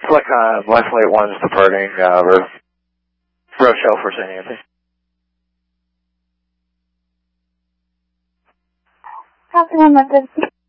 Flickon, West Flight 1's departing Rochelle for St. Anthony. Falcon 1, Memphis.